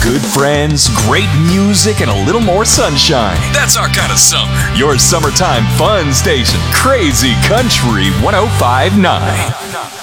good friends, great music, and a little more sunshine. That's our kind of summer. Your summertime fun station, Crazy Country 105.9.